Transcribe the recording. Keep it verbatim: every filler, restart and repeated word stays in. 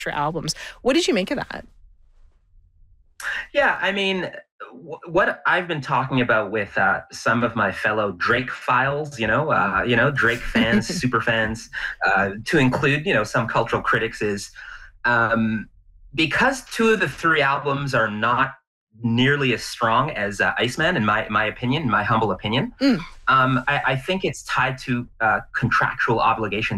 extra albums. What did you make of that? Yeah, I mean, w- what I've been talking about with uh, some of my fellow Drake files, you know, uh, you know, Drake fans, super fans, uh, to include, you know, some cultural critics, is um, because two of the three albums are not nearly as strong as uh, Iceman, in my my opinion, my humble opinion. Mm. Um, I, I think it's tied to uh, contractual obligations